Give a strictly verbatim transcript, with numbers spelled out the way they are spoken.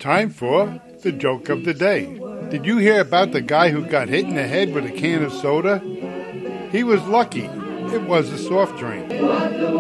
Time for the joke of the day. Did you hear about the guy who got hit in the head with a can of soda? He was lucky. It was a soft drink.